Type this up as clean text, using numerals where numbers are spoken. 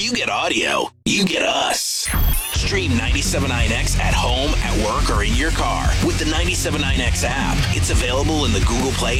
you get audio, you get us. Stream 97.9X at home, at work, or in your car with the 97.9X app. It's available in the Google Play